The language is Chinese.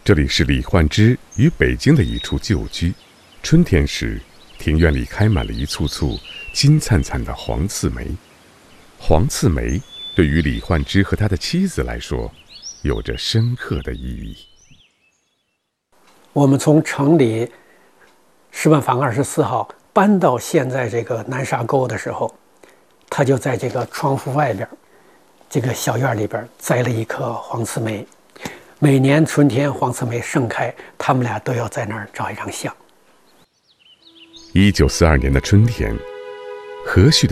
这里是李焕之于北京的一处旧居。春天时，庭院里开满了一簇簇金灿灿的黄刺梅。黄刺梅对于李焕之和他的妻子来说，有着深刻的意义。 我们从城里石板坊24号搬到现在这个南沙沟的时候，他就在这个窗户外边，这个小院里边栽了一棵黄刺梅。每年春天黄刺梅盛开，他们俩都要在那儿照一张相。 1942年的春天，和煦的